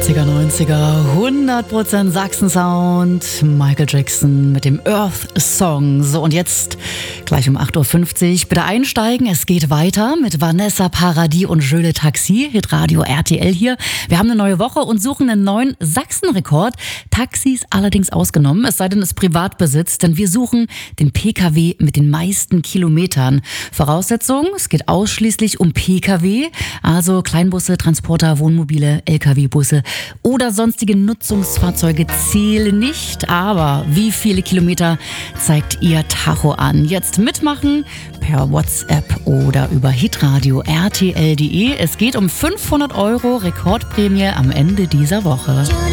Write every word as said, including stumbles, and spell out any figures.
achtziger, neunziger, hundert Prozent Sachsen-Sound, Michael Jackson mit dem Earth-Song. So, und jetzt gleich um acht Uhr fünfzig bitte einsteigen. Es geht weiter mit Vanessa Paradis und Jöle Taxi, Hitradio R T L hier. Wir haben eine neue Woche und suchen einen neuen Sachsen-Rekord. Taxis allerdings ausgenommen, es sei denn, es ist Privatbesitz, denn wir suchen den P K W mit den meisten Kilometern. Voraussetzung, es geht ausschließlich um P K W, also Kleinbusse, Transporter, Wohnmobile, L K W-Busse oder sonstige Nutzungsfahrzeuge zählen nicht. Aber wie viele Kilometer zeigt Ihr Tacho an? Jetzt mitmachen per WhatsApp oder über hitradio R T L punkt de. Es geht um fünfhundert Euro Rekordprämie am Ende dieser Woche.